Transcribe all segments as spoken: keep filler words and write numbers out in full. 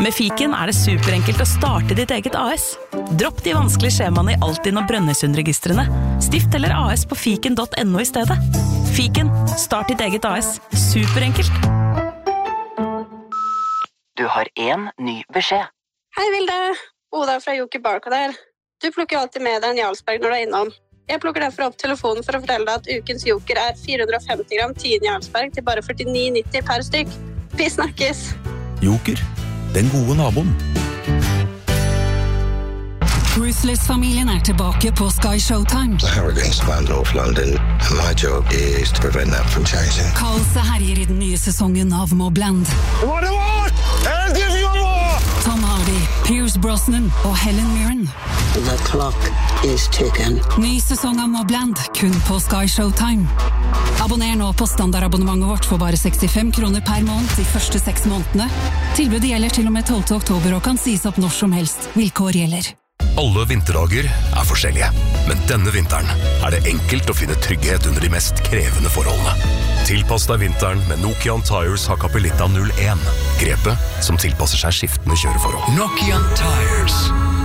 Med Fiken er det superenkelt å starte ditt eget A S. Dropp de vanskelige skjemaene i Altinn og Brønnøysundregistrene. Stift eller A S på fiken punktum no i stedet. Fiken, start ditt eget A S. Superenkelt. Du har en ny beskjed. Hei Vilde, Oda fra Joker Barcode her. Du plukker alltid med deg en Jarlsberg når du er innom. Jeg plukker derfor opp telefonen for å fortelle deg at ukens Joker er fire hundre og femti gram tiden Jarlsberg til bare førtini nitti per stykk. Vi snakkes! Joker, den gode naboen. Ruthless-familien er tilbake på Sky Showtime. The hurricanes about North London, and my job is to prevent that from changing. Kaoset herjer i den nye sesongen av Mobland. What do you want? I'll give you more! Tom Hardy, Pierce Brosnan og Helen Mirren. The clock is ticking. Ny sesong av Mobland, kun på Sky Showtime. Abonner nå på standardabonnementet vårt for bare sekstifem kroner per måned de første seks månedene. Tilbudet gjelder til og med tolvte oktober og kan sies opp når som helst. Vilkår gjelder. Alle vinterdager er forskjellige, men denne vinteren er det enkelt å finne trygghet under de mest krevende forholdene. Tilpass deg vinteren med Nokian Tires Hakkapelitta null en. Grepet som tilpasser seg skiftende kjøreforhold. Nokian Tires.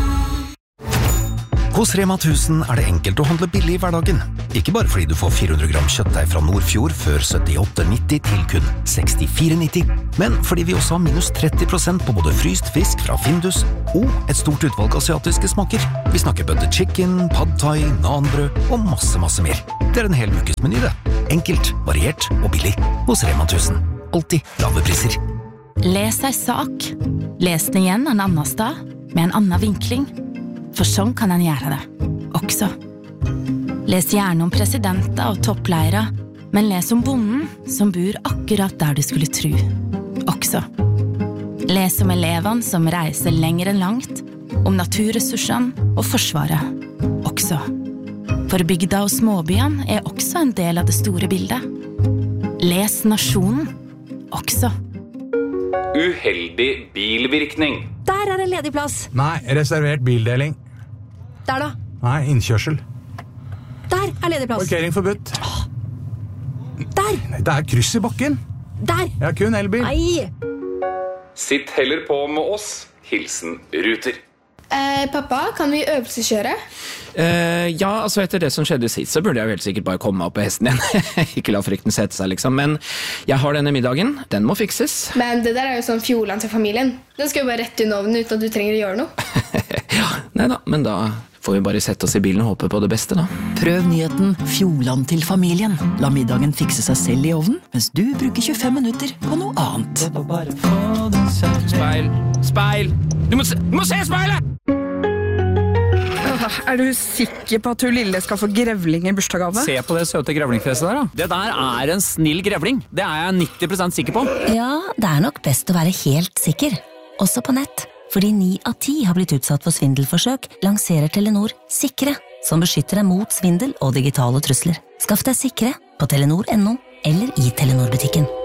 Hos Rema tusen er det enkelt å handle billig i hverdagen. Ikke bare fordi du får fire hundre gram kjøttdeig fra Nordfjord før syttiåtte nitti til kun sekstifire nitti, men fordi vi også har minus tretti prosent på både fryst fisk fra Findus og et stort utvalg asiatiske smaker. Vi snakker butter chicken, pad thai, nanbrød og masse, masse mer. Det er en hel ukes meny det. Enkelt, variert og billig. Hos Rema tusen. Alltid lave priser. Les ei sak. Les den igjen en annen sted, med en annen vinkling. For sånn kan en gjøre det, også. Les gjerne om presidenter og toppleiere, men les om bonden som bor akkurat der du skulle tro, også. Les om elevene som reiser lenger enn langt, om naturressursene og forsvaret, også. For bygda og småbyene er også en del av det store bildet. Les nasjonen, også. Uheldig bilvirkning. Der er en ledig plass. Nei, reservert bildeling. Der da. Nei, innkjørsel. Der er ledig plass. Parkering forbudt. Der. Nei, det er kryss i bakken. Der. Jeg har kun elbil. Nei. Sitt heller på med oss. Hilsen Ruter. Eh, pappa, kan vi øvelseskjøre? Uh, ja, altså etter det som skjedde sist, så burde jeg vel sikkert bare komme opp på hesten igjen. Ikke la frykten sette seg, liksom. Men jeg har denne middagen. Den må fikses. Men det der er jo sånn fjoland til familien. Den skal jo bare rett under ovnen uten at du trenger å gjøre noe. Ja, neida, men da får vi bare sette oss i bilen og håpe på det beste, da. Prøv nyheten Fjoland til familien. La middagen fikse seg selv i ovnen, mens du bruker tjuefem minutter på noe annet. Speil, speil! Du må se, du må se speilet! Er du sikker på at hun lille skal få grevling i bursdagsgave? Se på det søte grevlingfjeset der, da. Det der er en snill grevling. Det er jeg nitti prosent sikker på. Ja, det er nok best å være helt sikker. Også på nett. Fordi ni av ti har blitt utsatt for svindelforsøk, lanserer Telenor Sikre, som beskytter deg mot svindel og digitale trusler. Skaff deg Sikre på telenor punktum no eller i Telenor-butikken.